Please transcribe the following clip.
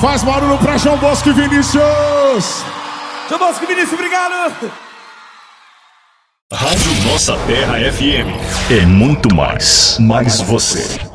Faz barulho pra João Bosco e Vinícius. João Bosco e Vinícius, obrigado. Rádio Nossa Terra FM é muito mais você.